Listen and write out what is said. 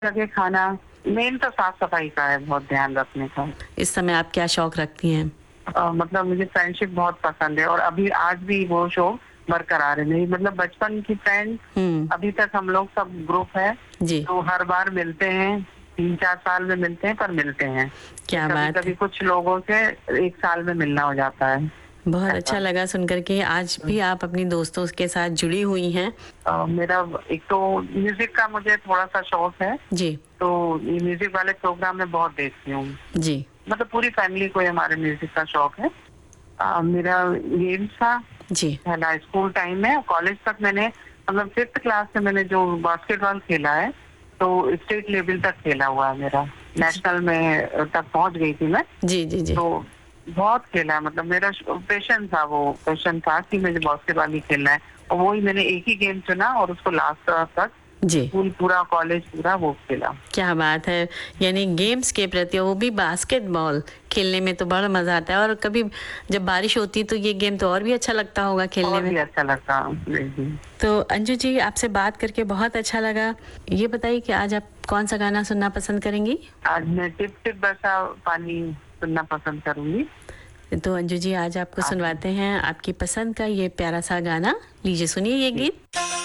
जगह खाना, मेन तो साफ-सफाई का है, बहुत ध्यान रखने का। इस समय आप क्या शौक रखती हैं? मतलब मुझे फ्रेंडशिप बहुत पसंद है और अभी आज भी वो शौक बरकरार है। मेरी मतलब बचपन की फ्रेंड, हुँ, अभी तक हम लोग सब ग्रुप है, जी, तो हर बार मिलते हैं, 3-4 साल में मिलते हैं पर मिलते हैं। क्या बात कभी-कभी है। कुछ लोगों से 1 साल में मिलना हो जाता है, बहुत अच्छा ऐसा। लगा सुन कर के आज भी आप अपनी दोस्तों के साथ जुड़ी हुई हैं। मेरा एक तो म्यूज़िक का मुझे थोड़ा-सा शौक है, जी, तो ये म्यूज़िक वाले प्रोग्राम मैं बहुत देखती हूँ। जी, मतलब पूरी फैमिली को ही हमारे म्यूज़िक का शौक है। मेरा गेम्स था, जी, पहला स्कूल टाइम में, कॉलेज तक मैंने मतलब 5th क्लास से मैंने जो बास्केटबॉल खेला है, तो स्टेट लेवल तक खेला हुआ है मेरा। जी, नेशनल में तक पहुँच गई थी मैं, जी, जी, जी, तो बहुत खेला है। मतलब मेरा पैशन था कि मुझे बास्केटबॉल ही खेलना है और वो ही मैंने एक ही गेम चुना और उसको लास्ट तक जी। स्कूल पूरा, कॉलेज पूरा वो खेला। क्या बात है! यानी गेम्स के प्रति वो भी बास्केटबॉल खेलने में तो बड़ा मज़ा आता है और कभी जब बारिश होती है तो ये गेम तो और भी अच्छा लगता होगा खेलने और में। भी अच्छा लगता। जी, जी। तो अंजू जी आपसे बात करके बहुत अच्छा लगा। ये बताइए कि आज आप कौन-सा गाना सुनना पसंद करेंगी? आज मैं टिप टिप बरसा पानी सुनना पसंद करूँगी। तो अंजू जी आज आपको आप सुनवाते हैं आपकी पसंद का ये प्यारा-सा गाना। लीजिए सुनिए ये जी। गीत।